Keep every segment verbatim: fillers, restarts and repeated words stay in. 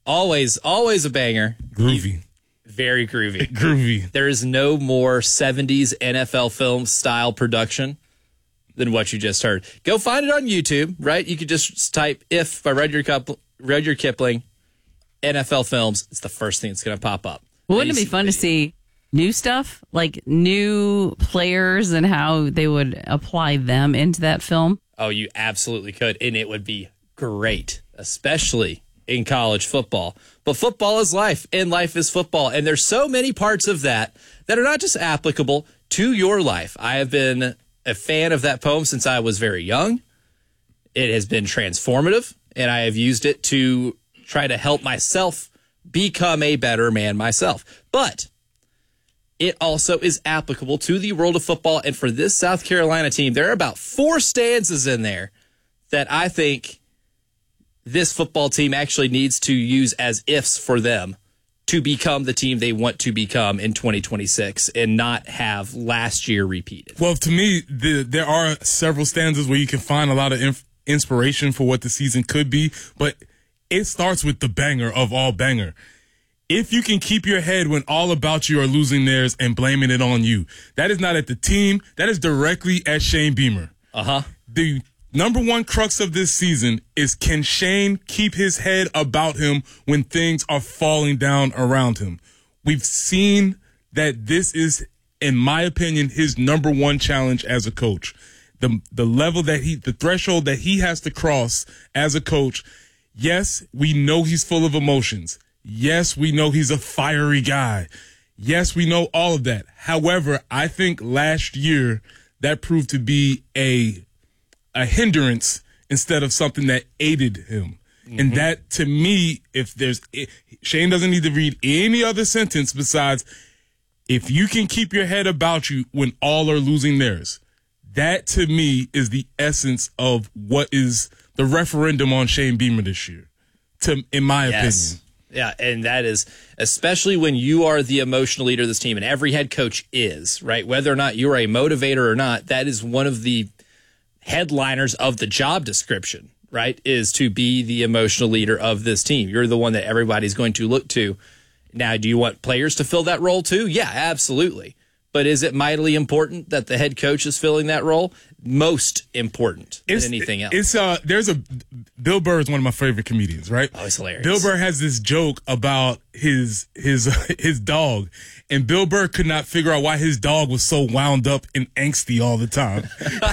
Always, always a banger. Groovy. Very groovy. Groovy. There is no more seventies N F L film style production than what you just heard. Go find it on YouTube, right? You could just type "If" by Rudyard, Kipl- Rudyard Kipling, N F L films. It's the first thing that's going to pop up. Wouldn't it be fun to see new stuff, like new players and how they would apply them into that film? Oh, you absolutely could, and it would be great, especially in college football. But football is life, and life is football, and there's so many parts of that that are not just applicable to your life. I have been a fan of that poem since I was very young. It has been transformative, and I have used it to try to help myself become a better man myself. But it also is applicable to the world of football, and for this South Carolina team, there are about four stanzas in there that I think this football team actually needs to use as ifs for them to become the team they want to become in twenty twenty-six and not have last year repeated. Well, to me, the, there are several stanzas where you can find a lot of inf- inspiration for what the season could be, but it starts with the banger of all banger. If you can keep your head when all about you are losing theirs and blaming it on you, that is not at the team. That is directly at Shane Beamer. Uh-huh. The number one crux of this season is, can Shane keep his head about him when things are falling down around him? We've seen that this is, in my opinion, his number one challenge as a coach. The the level that he, the threshold that he has to cross as a coach. Yes, we know he's full of emotions. Yes, we know he's a fiery guy. Yes, we know all of that. However, I think last year that proved to be a a hindrance instead of something that aided him. Mm-hmm. And that, to me, if there's Shane doesn't need to read any other sentence besides, if you can keep your head about you when all are losing theirs. That, to me, is the essence of what is the referendum on Shane Beamer this year, to in my yes. opinion. Yeah, and that is, especially when you are the emotional leader of this team, and every head coach is, right? Whether or not you're a motivator or not, that is one of the headliners of the job description, right? Is to be the emotional leader of this team. You're the one that everybody's going to look to. Now, do you want players to fill that role too? Yeah, absolutely. But is it mightily important that the head coach is filling that role? Most important than it's, anything else. It's uh, there's a Bill Burr is one of my favorite comedians, right? Oh, it's hilarious. Bill Burr has this joke about his his his dog, and Bill Burr could not figure out why his dog was so wound up and angsty all the time.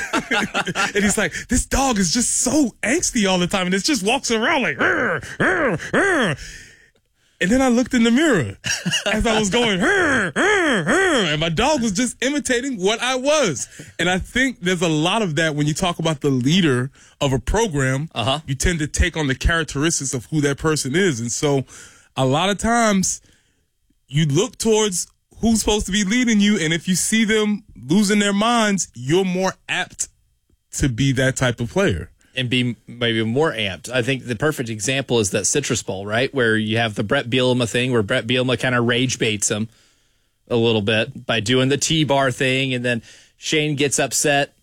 And he's like, this dog is just so angsty all the time, and it just walks around like, "Rrr, rrr, rrr." And then I looked in the mirror as I was going, "Rrr, rrr, rrr," and my dog was just imitating what I was. And I think there's a lot of that when you talk about the leader of a program. Uh-huh. You tend to take on the characteristics of who that person is. And so a lot of times you look towards who's supposed to be leading you, and if you see them losing their minds, you're more apt to be that type of player. And be maybe more amped. I think the perfect example is that Citrus Bowl, right? Where you have the Brett Bielema thing, where Brett Bielema kind of rage baits him a little bit by doing the T-bar thing, and then Shane gets upset.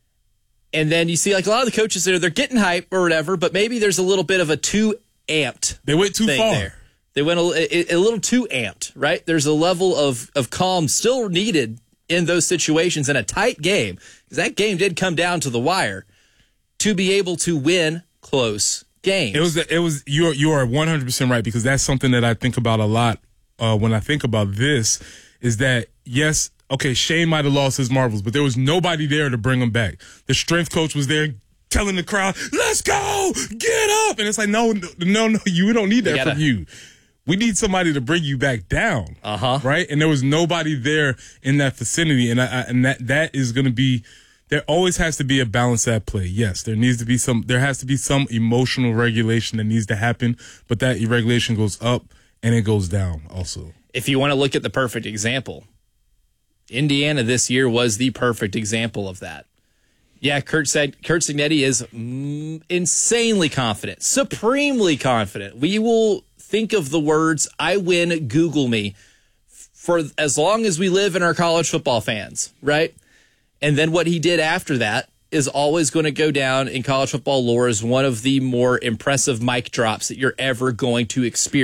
And then you see like a lot of the coaches there, they're getting hype or whatever, but maybe there's a little bit of a too amped. They went too far. There. They went a, a, a little too amped, right? There's a level of, of calm still needed in those situations in a tight game, because that game did come down to the wire, to be able to win close games. It was, it was, you are, you are one hundred percent right, because that's something that I think about a lot uh, when I think about this, is that, yes, okay, Shane might have lost his marbles, but there was nobody there to bring him back. The strength coach was there telling the crowd, let's go, get up. And it's like, no, no, no, you don't need that You gotta, from you. We need somebody to bring you back down. Uh-huh. Right? And there was nobody there in that vicinity. And I, I, and that, that is going to be, there always has to be a balance at play. Yes, there needs to be some, there has to be some emotional regulation that needs to happen, but that regulation goes up and it goes down also. If you want to look at the perfect example, Indiana this year was the perfect example of that. Yeah, Kurt said Curt Cignetti is mm, insanely confident, supremely confident. We will think of the words, I win, Google me, for as long as we live in our college football fans, right? And then what he did after that is always going to go down in college football lore as one of the more impressive mic drops that you're ever going to experience.